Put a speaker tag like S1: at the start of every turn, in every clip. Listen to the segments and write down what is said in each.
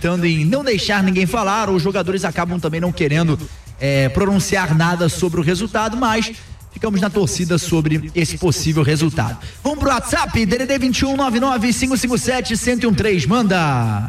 S1: optando em não deixar ninguém falar, ou os jogadores acabam também não querendo pronunciar nada sobre o resultado, mas ficamos na torcida sobre esse possível resultado. Vamos pro WhatsApp, DDD 21 99 557 1013, manda!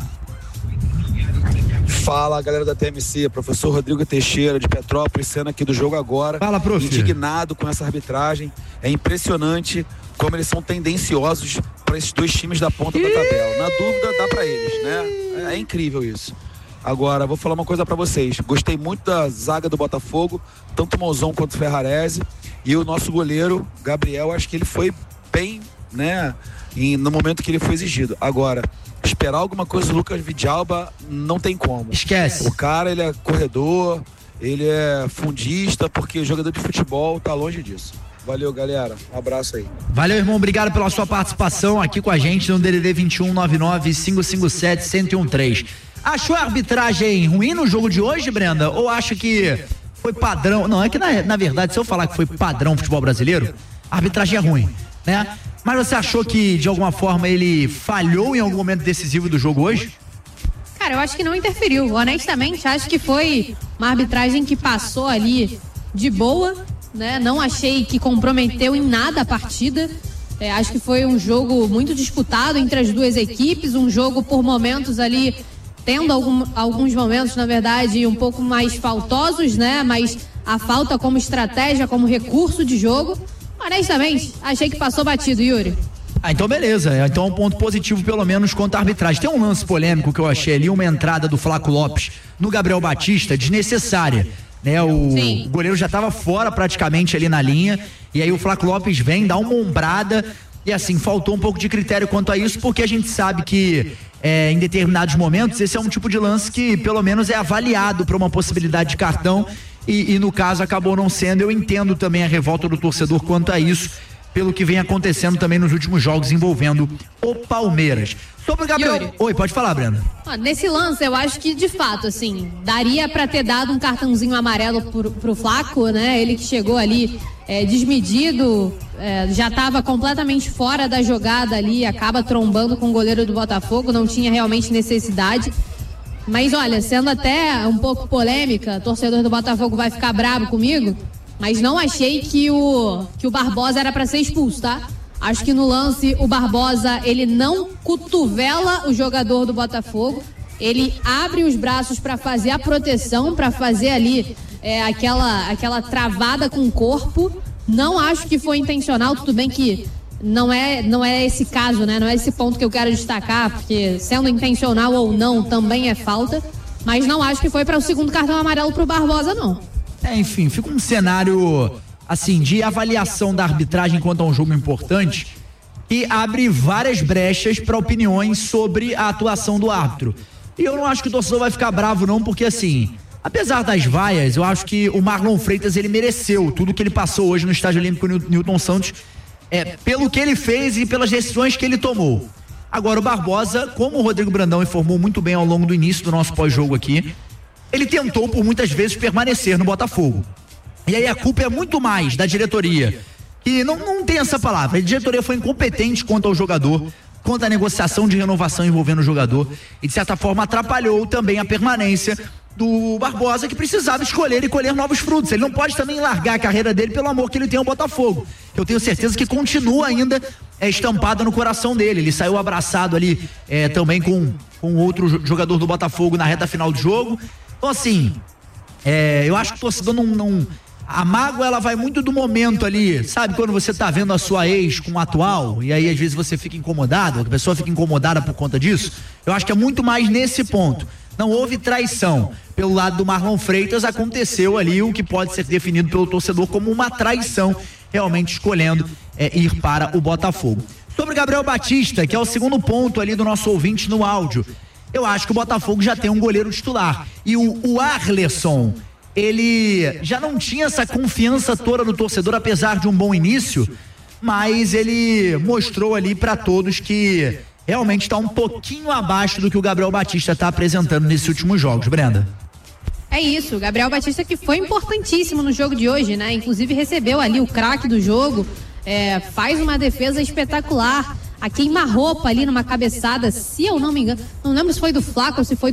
S2: Fala, galera da TMC, professor Rodrigo Teixeira de Petrópolis, cena aqui do Jogo Agora.
S1: Fala, prof.
S2: Indignado com essa arbitragem. É impressionante como eles são tendenciosos para esses dois times da ponta da tabela. Na dúvida, dá para eles, né? É incrível isso. Agora, vou falar uma coisa para vocês. Gostei muito da zaga do Botafogo, tanto o Mozão quanto o Ferrarese. E o nosso goleiro, Gabriel, acho que ele foi bem, né? No momento que ele foi exigido. Agora, esperar alguma coisa do Lucas Vidalba não tem como.
S1: Esquece.
S2: O cara, ele é corredor, ele é fundista, porque jogador de futebol tá longe disso. Valeu, galera. Um abraço aí.
S1: Valeu, irmão. Obrigado pela sua participação aqui com a gente no DDD 21 99 557 1013. Achou a arbitragem ruim no jogo de hoje, Brenda? Ou acha que foi padrão? Não, é que na verdade, se eu falar que foi padrão futebol brasileiro, a arbitragem é ruim, né? Mas você achou que, de alguma forma, ele falhou em algum momento decisivo do jogo hoje?
S3: Cara, eu acho que não interferiu. Honestamente, acho que foi uma arbitragem que passou ali de boa, né? Não achei que comprometeu em nada a partida. Acho que foi um jogo muito disputado entre as duas equipes, um jogo por momentos ali, tendo alguns momentos, na verdade, um pouco mais faltosos, né? Mas a falta como estratégia, como recurso de jogo, honestamente, achei que passou batido, Yuri.
S1: Então beleza, então é um ponto positivo pelo menos quanto à arbitragem. Tem um lance polêmico que eu achei ali, uma entrada do Flaco Lopes no Gabriel Batista, desnecessária, né? O goleiro já estava fora praticamente ali na linha, e aí o Flaco Lopes vem, dá uma ombrada, e assim, faltou um pouco de critério quanto a isso, porque a gente sabe que em determinados momentos esse é um tipo de lance que pelo menos é avaliado para uma possibilidade de cartão, e no caso acabou não sendo. Eu entendo também a revolta do torcedor quanto a isso, pelo que vem acontecendo também nos últimos jogos envolvendo o Palmeiras. Sobre o Gabriel...
S3: Yuri.
S1: Oi, pode falar, Brenda.
S3: Nesse lance, eu acho que, de fato, assim, daria pra ter dado um cartãozinho amarelo pro Flaco, né? Ele que chegou ali desmedido, já tava completamente fora da jogada ali, acaba trombando com o goleiro do Botafogo, não tinha realmente necessidade. Mas olha, sendo até um pouco polêmica, torcedor do Botafogo vai ficar bravo comigo, mas não achei que o Barbosa era pra ser expulso, tá? Acho que no lance o Barbosa, ele não cotovela o jogador do Botafogo, ele abre os braços para fazer a proteção, para fazer ali aquela travada com o corpo. Não acho que foi intencional, tudo bem que não é esse caso, né? Não é esse ponto que eu quero destacar, porque sendo intencional ou não, também é falta, mas não acho que foi para o segundo cartão amarelo pro Barbosa, não.
S1: Enfim, fica um cenário assim, de avaliação da arbitragem quanto a um jogo importante, e abre várias brechas para opiniões sobre a atuação do árbitro. E eu não acho que o torcedor vai ficar bravo não, porque assim, apesar das vaias, eu acho que o Marlon Freitas, ele mereceu tudo que ele passou hoje no Estádio Olímpico Newton Santos, pelo que ele fez e pelas decisões que ele tomou. Agora o Barbosa, como o Rodrigo Brandão informou muito bem ao longo do início do nosso pós-jogo aqui, ele tentou por muitas vezes permanecer no Botafogo. E aí a culpa é muito mais da diretoria, que não tem essa palavra. A diretoria foi incompetente quanto ao jogador, quanto à negociação de renovação envolvendo o jogador, e de certa forma atrapalhou também a permanência do Barbosa, que precisava escolher e colher novos frutos. Ele não pode também largar a carreira dele pelo amor que ele tem ao Botafogo. Eu tenho certeza que continua ainda estampada no coração dele. Ele saiu abraçado ali também com outro jogador do Botafogo na reta final do jogo. Então assim, eu acho que o torcedor não a mágoa, ela vai muito do momento ali, sabe, quando você tá vendo a sua ex com o atual, e aí às vezes você fica incomodado, a pessoa fica incomodada por conta disso. Eu acho que é muito mais nesse ponto. Não houve traição pelo lado do Marlon Freitas, aconteceu ali o que pode ser definido pelo torcedor como uma traição, realmente escolhendo ir para o Botafogo. Sobre o Gabriel Batista, que é o segundo ponto ali do nosso ouvinte no áudio, eu acho que o Botafogo já tem um goleiro titular, e o Arleson, ele já não tinha essa confiança toda do torcedor, apesar de um bom início, mas ele mostrou ali para todos que realmente está um pouquinho abaixo do que o Gabriel Batista está apresentando nesses últimos jogos, Brenda.
S3: É isso, o Gabriel Batista, que foi importantíssimo no jogo de hoje, né? Inclusive recebeu ali o craque do jogo, faz uma defesa espetacular, a queima-roupa ali numa cabeçada, se eu não me engano, não lembro se foi do Flaco ou se foi